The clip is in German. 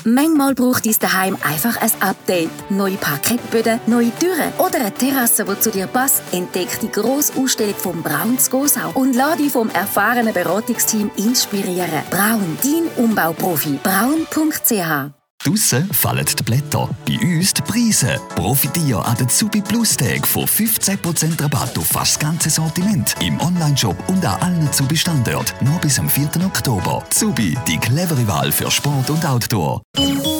Manchmal braucht dein Daheim einfach ein Update. Neue Parkettböden, neue Türen oder eine Terrasse, die zu dir passt. Entdeck die grosse Ausstellung von Braun zu Gosau und lass dich vom erfahrenen Beratungsteam inspirieren. Braun, dein Umbauprofi. Braun.ch. Draussen fallen die Blätter, bei uns die Preise. Profitiere an den Zubi Plus Tag von 15% Rabatt auf fast das ganze Sortiment im Onlineshop und an allen Zubi-Standorten. Nur bis am 4. Oktober. Zubi, die clevere Wahl für Sport und Outdoor.